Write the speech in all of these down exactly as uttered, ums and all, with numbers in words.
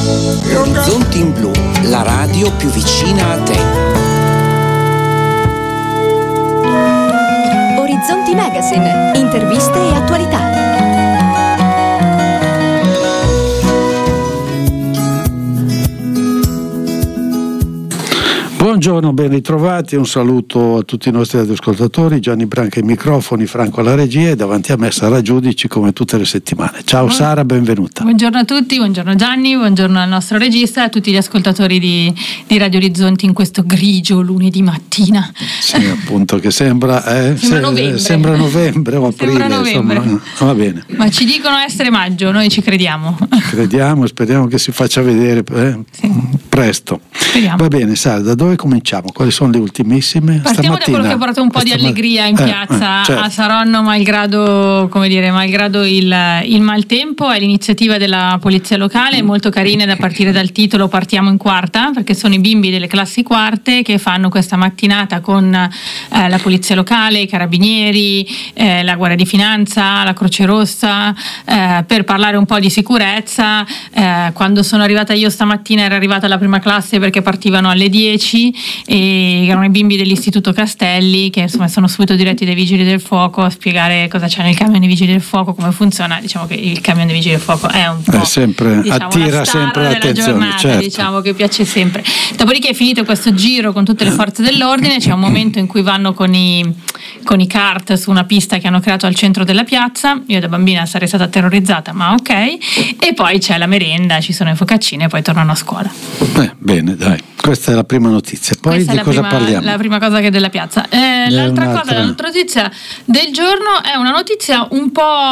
Orizzonti in Blu, la radio più vicina a te. Orizzonti Magazine, interviste e attualità. Buongiorno, ben ritrovati, un saluto a tutti i nostri ascoltatori, Gianni Branca ai microfoni, Franco alla regia e davanti a me Sara Giudici come tutte le settimane. Ciao Sara, benvenuta. Buongiorno a tutti, buongiorno Gianni, buongiorno al nostro regista e a tutti gli ascoltatori di, di Radio Orizzonti in questo grigio lunedì mattina. Sì, appunto, che sembra, eh, sembra, se, novembre. sembra novembre o aprile, sembra novembre. Insomma, va bene. Ma ci dicono essere maggio, noi ci crediamo. Crediamo, speriamo che si faccia vedere eh, sì. presto. Speriamo. Va bene, Sara, da dove cominciamo? Quali sono le ultimissime? Partiamo Stamattina, da quello che porta un po' di allegria in eh, piazza eh, certo. a Saronno, malgrado, come dire, malgrado il, il maltempo. È l'iniziativa della polizia locale, molto carina da partire dal titolo Partiamo in quarta, perché sono i bimbi delle classi quarte che fanno questa mattinata con eh, la polizia locale, i carabinieri, eh, la Guardia di Finanza, la Croce Rossa, eh, per parlare un po' di sicurezza. Eh, quando sono arrivata io stamattina era arrivata la prima classe perché partivano alle dieci e erano i bimbi dell'Istituto Castelli che insomma sono subito diretti dai vigili del fuoco a spiegare cosa c'è nel camion dei vigili del fuoco, come funziona. Diciamo che il camion dei vigili del fuoco è un po' è sempre, diciamo, attira la star sempre della l'attenzione, giornata, certo. diciamo che piace sempre. Dopodiché, finito questo giro con tutte le forze dell'ordine, c'è un momento in cui vanno con i, con i kart su una pista che hanno creato al centro della piazza. Io da bambina sarei stata terrorizzata, ma ok. E poi c'è la merenda, ci sono le focaccine e poi tornano a scuola. Eh, bene, dai. Questa è la prima notizia. Poi Questa di è cosa prima, parliamo? La prima cosa che è della piazza. Eh, l'altra cosa, l'altra notizia del giorno è una notizia un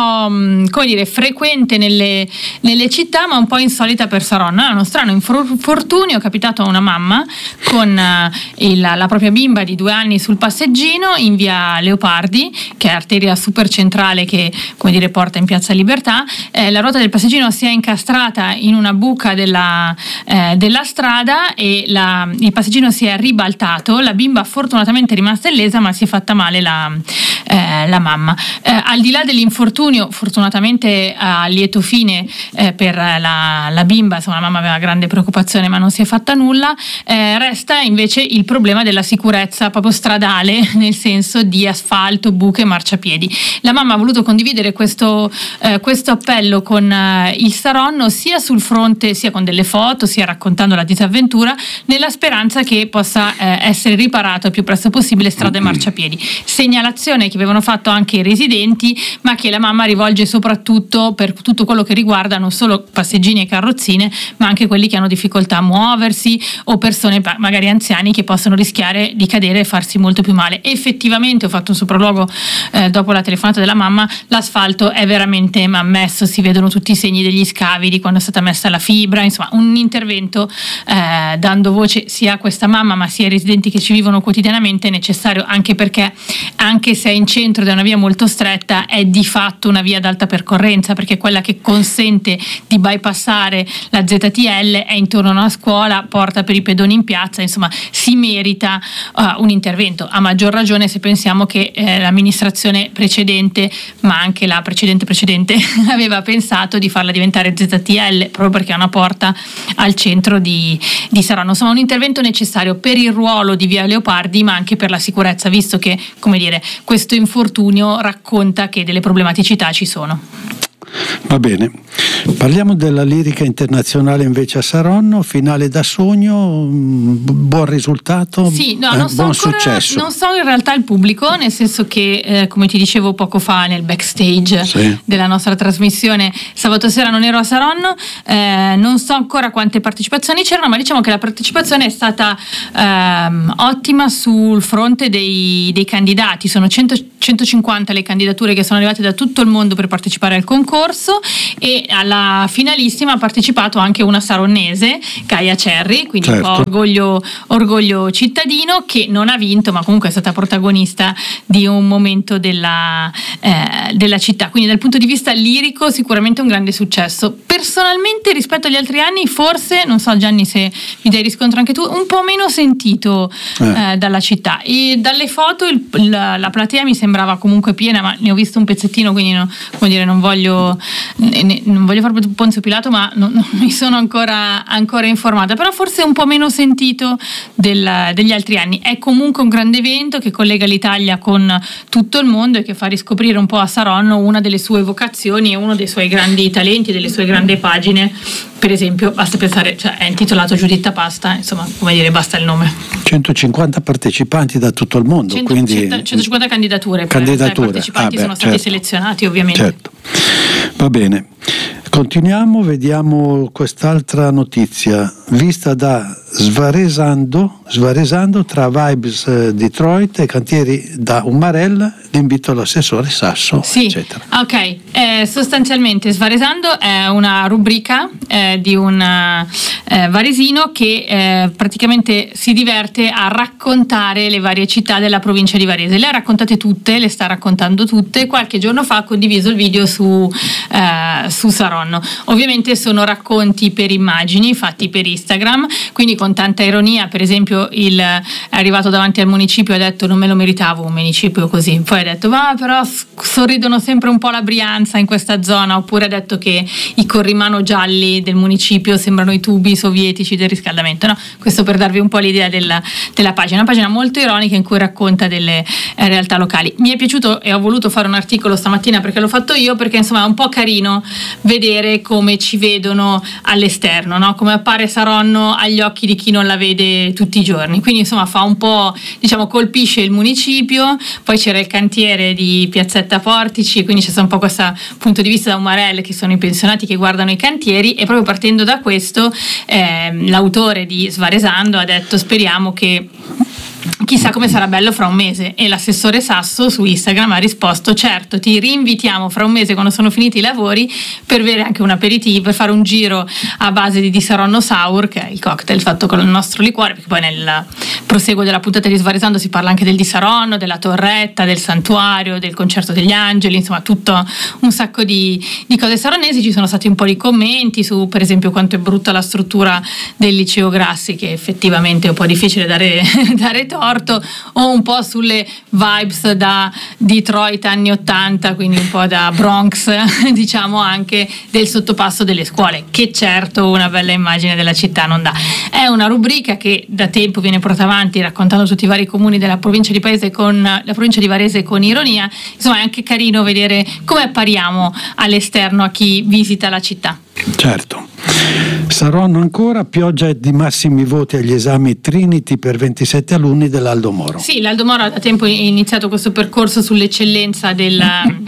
po' come dire frequente nelle, nelle città, ma un po' insolita per Saronno. È uno strano infortunio capitato a una mamma con il, la propria bimba di due anni sul passeggino in via Leopardi, che è arteria super centrale che, come dire, porta in piazza Libertà. Eh, la ruota del passeggino si è incastrata in una buca della, eh, della strada e la, il passeggino si è ribaltato. La bimba fortunatamente è rimasta illesa, ma si è fatta male la, eh, la mamma. Eh, al di là dell'infortunio, fortunatamente a lieto fine eh, per la, la bimba, insomma la mamma aveva grande preoccupazione ma non si è fatta nulla. Eh, resta invece il problema della sicurezza proprio stradale, nel senso di asfalto, buche, marciapiedi. La mamma ha voluto condividere questo, eh, questo appello con eh, il Saronno, sia sul fronte, sia con delle foto, sia raccontando la disavventura, nella speranza che possa eh, essere riparato il più presto possibile strada e marciapiedi. Segnalazione che avevano fatto anche i residenti, ma che la mamma rivolge soprattutto per tutto quello che riguarda non solo passeggini e carrozzine, ma anche quelli che hanno difficoltà a muoversi o persone magari anziani che possono rischiare di cadere e farsi molto più male. Effettivamente, ho fatto un sopralluogo eh, dopo la telefonata della mamma, l'asfalto è veramente ammesso, si vedono tutti i segni degli scavi di quando è stata messa la fibra, insomma un intervento eh, dando voce sia a questa mamma ma sia ai residenti che ci vivono quotidianamente è necessario, anche perché anche se è in centro ed è una via molto stretta è di fatto una via ad alta percorrenza, perché è quella che consente di bypassare la Z T L, è intorno a una scuola, porta per i pedoni in piazza, insomma si merita uh, un intervento, a maggior ragione se pensiamo che eh, l'amministrazione precedente ma anche la precedente precedente aveva pensato di farla diventare Z T L proprio perché è una porta al centro di, di Saronno. Insomma un intervento necessario per il ruolo di via Leopardi ma anche per la sicurezza, visto che, come dire, questo infortunio racconta che delle problematicità ci sono. Va bene, parliamo della lirica internazionale invece a Saronno, finale da sogno, buon risultato, sì, no, eh, non so buon ancora, successo. Non so in realtà il pubblico, nel senso che eh, come ti dicevo poco fa nel backstage sì. della nostra trasmissione sabato sera non ero a Saronno, eh, non so ancora quante partecipazioni c'erano, ma diciamo che la partecipazione è stata ehm, ottima sul fronte dei, dei candidati. Sono cento, centocinquanta le candidature che sono arrivate da tutto il mondo per partecipare al concorso, e alla finalissima ha partecipato anche una saronnese, Gaia Cerri, quindi certo. un po' orgoglio, orgoglio cittadino, che non ha vinto ma comunque è stata protagonista di un momento della, eh, della città, quindi dal punto di vista lirico sicuramente un grande successo. Personalmente rispetto agli altri anni forse, non so Gianni se mi dai riscontro anche tu, un po' meno sentito eh. Eh, dalla città, e dalle foto il, la, la platea mi sembrava comunque piena, ma ne ho visto un pezzettino quindi no, come dire, non voglio proprio, ne, non voglio fare Ponzio Pilato, ma non, non mi sono ancora, ancora informata, però forse un po' meno sentito del, degli altri anni. È comunque un grande evento che collega l'Italia con tutto il mondo e che fa riscoprire un po' a Saronno una delle sue vocazioni e uno dei suoi grandi talenti, delle sue grandi pagine. Per esempio, basta pensare, cioè, è intitolato Giuditta Pasta, insomma, come dire, basta il nome. centocinquanta partecipanti da tutto il mondo, cento, quindi centocinquanta candidature, candidature. Per, i partecipanti ah, beh, sono stati certo. selezionati, ovviamente. Certo. Va bene. Continuiamo, vediamo quest'altra notizia vista da Svaresando, Svaresando tra Vibes Detroit e cantieri da Umarell, l'invito all'assessore Sasso, sì, eccetera. Ok, eh, sostanzialmente Svaresando è una rubrica eh, di un eh, varesino che eh, praticamente si diverte a raccontare le varie città della provincia di Varese. Le ha raccontate tutte, le sta raccontando tutte. Qualche giorno fa ha condiviso il video su, eh, su Saronno. Ovviamente sono racconti per immagini fatti per Instagram, quindi con tanta ironia. Per esempio il, è arrivato davanti al municipio e ha detto non me lo meritavo un municipio così, poi ha detto ma però sorridono sempre un po' la Brianza in questa zona, oppure ha detto che i corrimano gialli del municipio sembrano i tubi sovietici del riscaldamento, no? Questo per darvi un po' l'idea della, della pagina, una pagina molto ironica in cui racconta delle eh, realtà locali. Mi è piaciuto e ho voluto fare un articolo stamattina perché l'ho fatto io, perché insomma è un po' carino vedere come ci vedono all'esterno, no? Come appare Saronno agli occhi di chi non la vede tutti i giorni, quindi insomma fa un po', diciamo, colpisce il municipio. Poi c'era il cantiere di Piazzetta Portici, quindi c'è un po' questo punto di vista da Umarell, che sono i pensionati che guardano i cantieri, e proprio partendo da questo eh, l'autore di Svaresando ha detto speriamo che chissà come sarà bello fra un mese, e l'assessore Sasso su Instagram ha risposto certo, ti rinvitiamo fra un mese quando sono finiti i lavori per bere anche un aperitivo, per fare un giro a base di Di Saronno Sour, che è il cocktail fatto con il nostro liquore, perché poi nel proseguo della puntata di Svaresando si parla anche del Di Saronno, della torretta, del santuario, del concerto degli angeli, insomma tutto un sacco di, di cose saronesi. Ci sono stati un po' di commenti su per esempio quanto è brutta la struttura del liceo Grassi, che effettivamente è un po' difficile dare, dare torto, o un po' sulle vibes da Detroit anni ottanta, quindi un po' da Bronx diciamo, anche del sottopasso delle scuole, che certo una bella immagine della città non dà. È una rubrica che da tempo viene portata avanti raccontando tutti i vari comuni della provincia di Paese con la provincia di Varese con ironia. Insomma è anche carino vedere come appariamo all'esterno a chi visita la città. Certo. Saronno ancora, pioggia di massimi voti agli esami Trinity per ventisette alunni dell'Aldo Moro. Sì, l'Aldo Moro ha da tempo iniziato questo percorso sull'eccellenza del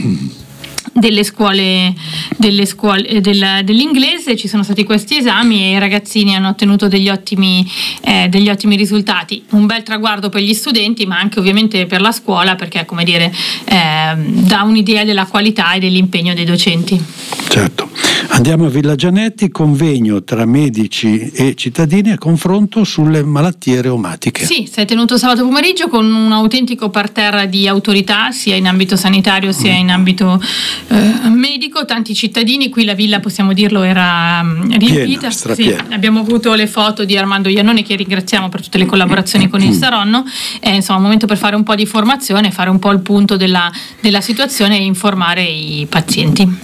delle scuole, delle scuole del, dell'inglese. Ci sono stati questi esami e i ragazzini hanno ottenuto degli ottimi, eh, degli ottimi risultati. Un bel traguardo per gli studenti, ma anche ovviamente per la scuola, perché come dire eh, dà un'idea della qualità e dell'impegno dei docenti. Certo. Andiamo a Villa Gianetti, convegno tra medici e cittadini a confronto sulle malattie reumatiche. Sì, si è tenuto sabato pomeriggio con un autentico parterre di autorità, sia in ambito sanitario sia in ambito eh, medico. Tanti cittadini, qui la villa, possiamo dirlo, era riempita. Piena, sì, abbiamo avuto le foto di Armando Iannone, che ringraziamo per tutte le collaborazioni con il Saronno. È insomma un momento per fare un po' di formazione, fare un po' il punto della, della situazione e informare i pazienti.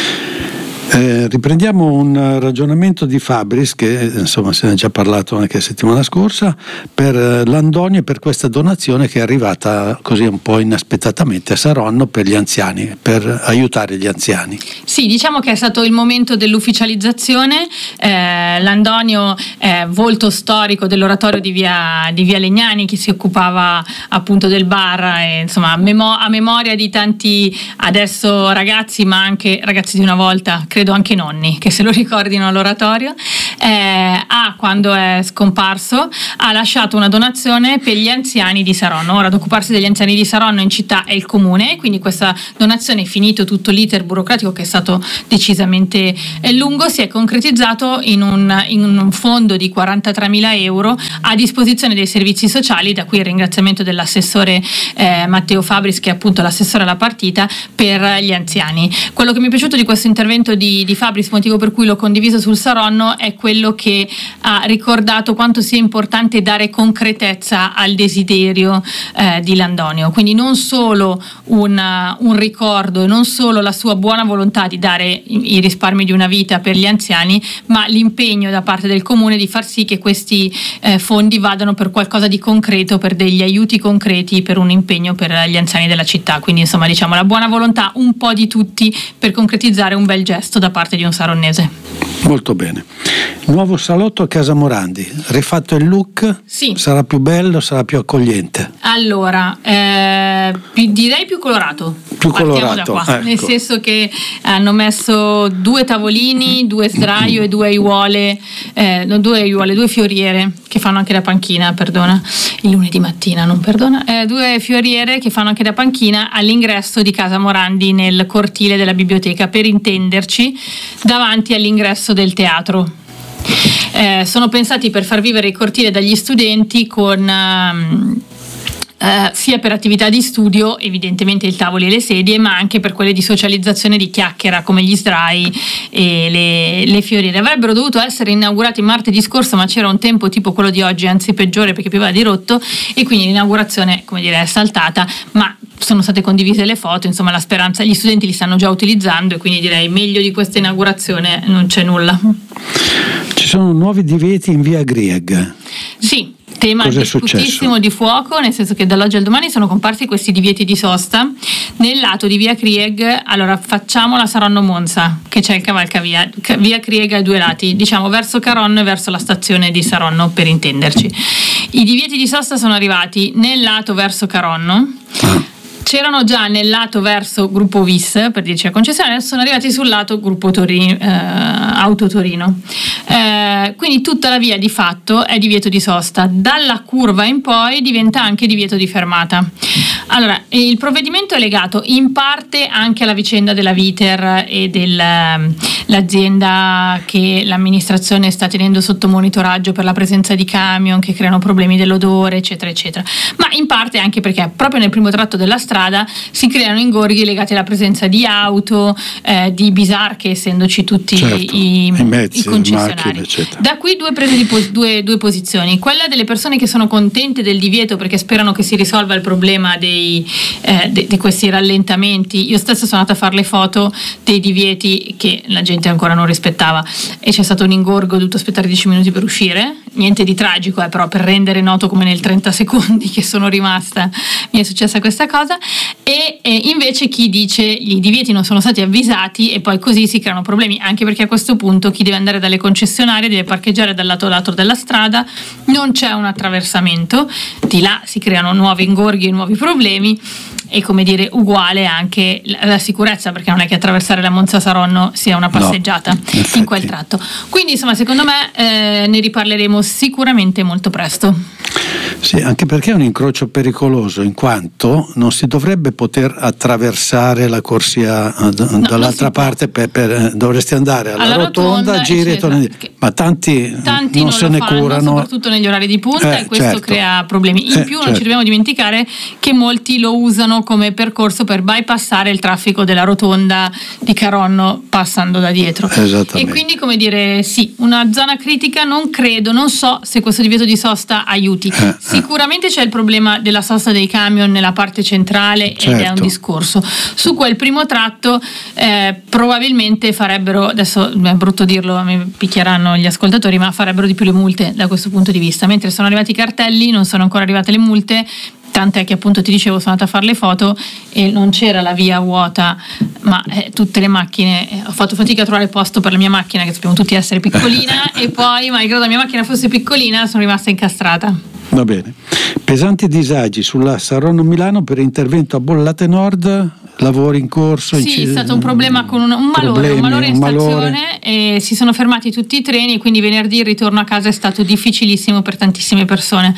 Eh, riprendiamo un ragionamento di Fabris, che insomma se ne è già parlato anche la settimana scorsa, per Landoni e per questa donazione che è arrivata così un po' inaspettatamente a Saronno per gli anziani, per aiutare gli anziani. Sì, diciamo che è stato il momento dell'ufficializzazione. eh, Landonio è volto storico dell'oratorio di via, di via Legnani, che si occupava appunto del bar, e insomma a, memo- a memoria di tanti adesso ragazzi, ma anche ragazzi di una volta, credo anche nonni che se lo ricordino all'oratorio. eh, ha, quando è scomparso, ha lasciato una donazione per gli anziani di Saronno. Ora ad occuparsi degli anziani di Saronno in città è il comune, quindi questa donazione, finito tutto l'iter burocratico che è stato decisamente lungo, si è concretizzato in un, in un fondo di quarantatremila euro a disposizione dei servizi sociali, da qui il ringraziamento dell'assessore eh, Matteo Fabris, che è appunto l'assessore alla partita per gli anziani. Quello che mi è piaciuto di questo intervento di, di Fabris, motivo per cui l'ho condiviso sul Saronno, è quel quello che ha ricordato quanto sia importante dare concretezza al desiderio eh, di Landonio, quindi non solo una, un ricordo e non solo la sua buona volontà di dare i, i risparmi di una vita per gli anziani, ma l'impegno da parte del comune di far sì che questi eh, fondi vadano per qualcosa di concreto, per degli aiuti concreti, per un impegno per gli anziani della città. Quindi insomma, diciamo, la buona volontà un po' di tutti per concretizzare un bel gesto da parte di un saronnese. Molto bene. Nuovo salotto a Casa Morandi, rifatto il look? Sì. Sarà più bello, sarà più accogliente? Allora, eh, più, direi più colorato. Più Partiamo colorato, da qua, ecco. Nel senso che hanno messo due tavolini, due sdraio e due aiuole, eh, no, due aiuole, due fioriere che fanno anche da panchina, perdona, il lunedì mattina, non perdona, eh, due fioriere che fanno anche da panchina all'ingresso di Casa Morandi nel cortile della biblioteca, per intenderci, davanti all'ingresso del teatro. Eh, sono pensati per far vivere il cortile dagli studenti con um, Uh, sia per attività di studio, evidentemente i tavoli e le sedie, ma anche per quelle di socializzazione, di chiacchiera, come gli sdrai e le, le fioriere. Avrebbero dovuto essere inaugurati martedì scorso, ma c'era un tempo tipo quello di oggi, anzi peggiore perché pioveva di rotto, e quindi l'inaugurazione, come dire, è saltata, ma sono state condivise le foto. Insomma, la speranza, gli studenti li stanno già utilizzando, e quindi direi meglio di questa inaugurazione non c'è nulla. Ci sono nuovi divieti in via Grieg. Sì, tema discutissimo di fuoco, nel senso che dall'oggi al domani sono comparsi questi divieti di sosta nel lato di via Grieg. Allora, facciamo la Saronno Monza, che c'è il cavalcavia. Via Grieg ha due lati, diciamo verso Caronno e verso la stazione di Saronno, per intenderci. I divieti di sosta sono arrivati nel lato verso Caronno. C'erano già nel lato verso Gruppo Vis, per dirci la concessionaria, sono arrivati sul lato Gruppo Torino, eh, Auto Torino. Eh, quindi tutta la via di fatto è divieto di sosta. Dalla curva in poi diventa anche divieto di fermata. Allora, il provvedimento è legato in parte anche alla vicenda della Viter e dell'azienda che l'amministrazione sta tenendo sotto monitoraggio per la presenza di camion che creano problemi dell'odore, eccetera, eccetera. Ma in parte anche perché proprio nel primo tratto della strada si creano ingorghi legati alla presenza di auto, eh, di bisarche, essendoci tutti certo, i, i mezzi, i concessionari. macchine, eccetera. Da qui due prese di pos- due, due posizioni: quella delle persone che sono contente del divieto perché sperano che si risolva il problema dei, eh, de- di questi rallentamenti. Io stessa sono andata a fare le foto dei divieti che la gente ancora non rispettava, e c'è stato un ingorgo, ho dovuto aspettare dieci minuti per uscire. Niente di tragico, eh, però per rendere noto come nel trenta secondi che sono rimasta mi è successa questa cosa. E, e invece chi dice i divieti non sono stati avvisati, e poi così si creano problemi, anche perché a questo punto chi deve andare dalle concessionarie deve parcheggiare dal lato lato della strada, non c'è un attraversamento, di là si creano nuovi ingorghi e nuovi problemi. E come dire, uguale anche la sicurezza, perché non è che attraversare la Monza Saronno sia una passeggiata, no, in quel tratto. Quindi insomma, secondo me eh, ne riparleremo sicuramente molto presto. Sì, anche perché è un incrocio pericoloso, in quanto non si dovrebbe poter attraversare la corsia d- no, dall'altra parte, per, per, dovresti andare alla, alla rotonda, rotonda, giri e torni. Ma tanti, tanti non, non se ne fanno, curano, soprattutto negli orari di punta, eh, e questo certo. crea problemi. In eh, più non certo. ci dobbiamo dimenticare che molti lo usano come percorso per bypassare il traffico della rotonda di Caronno passando da dietro. E quindi, come dire, sì, una zona critica non credo, non so se questo divieto di sosta aiuti. Eh, Sicuramente c'è il problema della sosta dei camion nella parte centrale, certo. ed è un discorso. Su quel primo tratto eh, probabilmente farebbero, adesso è brutto dirlo, mi picchieranno gli ascoltatori, ma farebbero di più le multe da questo punto di vista. Mentre sono arrivati i cartelli, non sono ancora arrivate le multe. Tant'è che appunto ti dicevo, sono andata a fare le foto e non c'era la via vuota, ma eh, tutte le macchine, eh, ho fatto fatica a trovare posto per la mia macchina, che sappiamo tutti essere piccolina, e poi malgrado la mia macchina fosse piccolina sono rimasta incastrata. Va bene. Pesanti disagi sulla Saronno Milano per intervento a Bollate Nord, lavori in corso? Sì, inc- è stato un problema con un, un malore, problemi, un malore in un malore. stazione, e si sono fermati tutti i treni, quindi venerdì il ritorno a casa è stato difficilissimo per tantissime persone.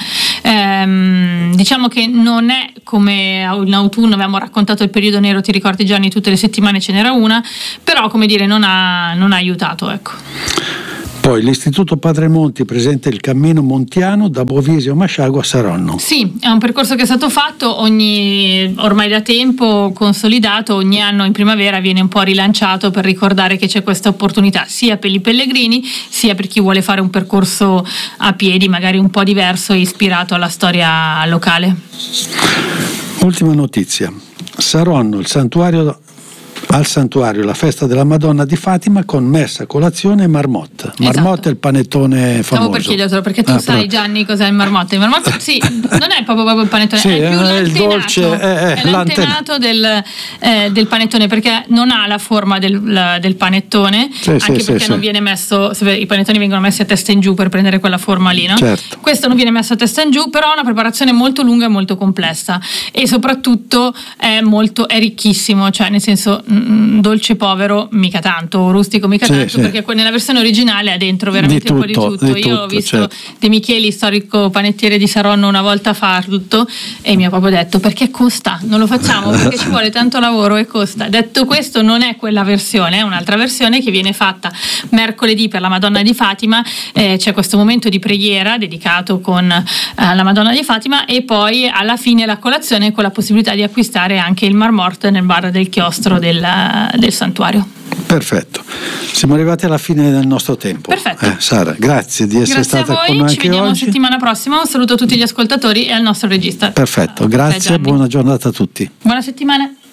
Ehm, diciamo che non è come in autunno, abbiamo raccontato il periodo nero, ti ricordi Gianni, tutte le settimane ce n'era una, però come dire non ha, non ha aiutato, ecco. Poi l'Istituto Padre Monti presenta il cammino montiano da Bovisio Masciago a Saronno. Sì, è un percorso che è stato fatto ogni, ormai da tempo consolidato, ogni anno in primavera viene un po' rilanciato per ricordare che c'è questa opportunità sia per i pellegrini sia per chi vuole fare un percorso a piedi magari un po' diverso e ispirato alla storia locale. Ultima notizia: Saronno, il santuario al santuario la festa della Madonna di Fatima con messa, colazione e marmotte. Marmotte esatto. È il panettone famoso. Stavo per chiedertelo perché tu ah, sai però... Gianni cos'è il marmotte. Il marmotte sì, non è proprio, proprio il panettone, sì, è più è il dolce, è, è, è l'antenato del, eh, del panettone, perché non ha la forma del, del panettone, sì, anche sì, perché sì, non sì. viene messo, i panettoni vengono messi a testa in giù per prendere quella forma lì, no? Certo. Questo non viene messo a testa in giù, però ha una preparazione molto lunga e molto complessa e soprattutto è molto è ricchissimo, cioè nel senso mh, dolce povero mica tanto, rustico mica sì, tanto, sì. perché nella versione originale ha dentro veramente tutto, un po' di tutto. Di Io tutto, ho visto certo. De Micheli, storico panettiere di Saronno, una volta farlo e mi ha proprio detto: perché costa? Non lo facciamo perché ci vuole tanto lavoro e costa. Detto questo, non è quella versione, è un'altra versione che viene fatta mercoledì per la Madonna di Fatima, eh, c'è questo momento di preghiera dedicato con eh, la Madonna di Fatima e poi alla fine la colazione con la possibilità di acquistare anche il marmorte nel bar del chiostro del, del santuario. Perfetto, siamo arrivati alla fine del nostro tempo. Perfetto. Eh, Sara, grazie di essere grazie stata a voi, con noi ci anche vediamo oggi. settimana prossima. Un saluto a tutti gli ascoltatori e al nostro regista. Perfetto, grazie, buona giornata a tutti. Buona settimana.